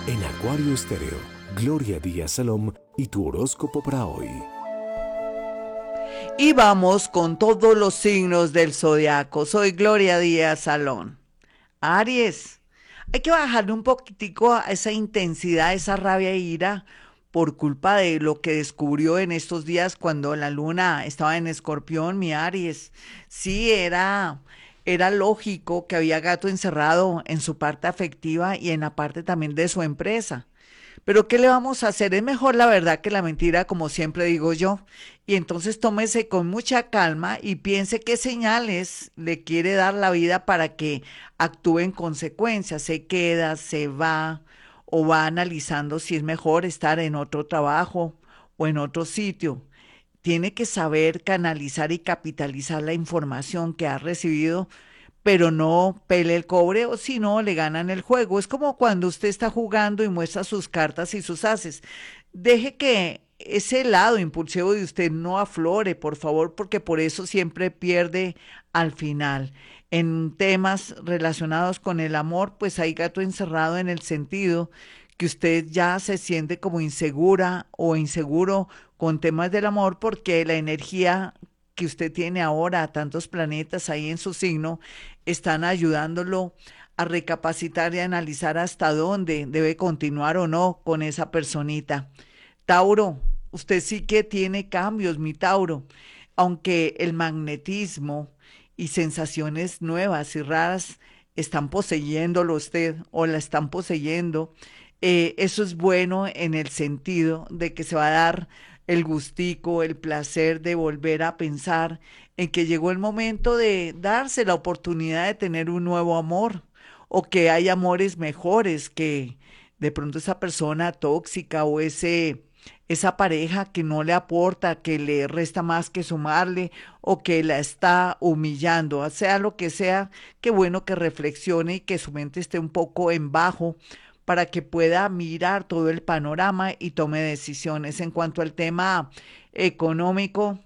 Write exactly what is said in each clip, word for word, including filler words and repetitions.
En Acuario Estéreo, Gloria Díaz Salom y tu horóscopo para hoy. Y vamos con todos los signos del zodiaco. Soy Gloria Díaz Salón. Aries, hay que bajarle un poquitico a esa intensidad, esa rabia e ira por culpa de lo que descubrió en estos días cuando la luna estaba en Escorpión, mi Aries. Sí, era, era lógico que había gato encerrado en su parte afectiva y en la parte también de su empresa. Pero ¿qué le vamos a hacer? Es mejor la verdad que la mentira, como siempre digo yo. Y entonces tómese con mucha calma y piense qué señales le quiere dar la vida para que actúe en consecuencia. Se queda, se va o va analizando si es mejor estar en otro trabajo o en otro sitio. Tiene que saber canalizar y capitalizar la información que ha recibido, pero no pele el cobre o si no le ganan el juego. Es como cuando usted está jugando y muestra sus cartas y sus haces. Deje que ese lado impulsivo de usted no aflore, por favor, porque por eso siempre pierde al final. En temas relacionados con el amor, pues hay gato encerrado en el sentido que usted ya se siente como insegura o inseguro con temas del amor porque la energía que usted tiene ahora, tantos planetas ahí en su signo, están ayudándolo a recapacitar y analizar hasta dónde debe continuar o no con esa personita. Tauro, usted sí que tiene cambios, mi Tauro, aunque el magnetismo y sensaciones nuevas y raras están poseyéndolo usted o la están poseyendo, eh, eso es bueno en el sentido de que se va a dar el gustico, el placer de volver a pensar en que llegó el momento de darse la oportunidad de tener un nuevo amor o que hay amores mejores que de pronto esa persona tóxica o ese esa pareja que no le aporta, que le resta más que sumarle o que la está humillando, sea lo que sea, qué bueno que reflexione y que su mente esté un poco en bajo para que pueda mirar todo el panorama y tome decisiones. En cuanto al tema económico,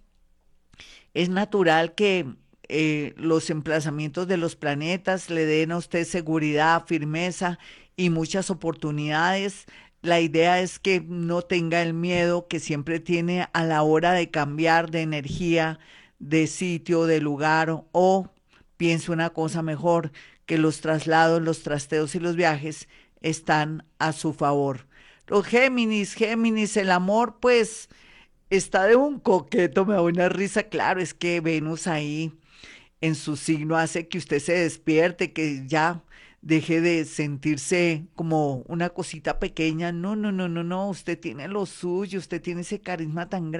es natural que eh, los emplazamientos de los planetas le den a usted seguridad, firmeza y muchas oportunidades. La idea es que no tenga el miedo que siempre tiene a la hora de cambiar de energía, de sitio, de lugar o piense una cosa mejor, que los traslados, los trasteos y los viajes están a su favor. Los Géminis, Géminis, el amor, pues está de un coqueto, me da una risa, claro, es que Venus ahí en su signo hace que usted se despierte, que ya deje de sentirse como una cosita pequeña. No, no, no, no, no, usted tiene lo suyo, usted tiene ese carisma tan grande.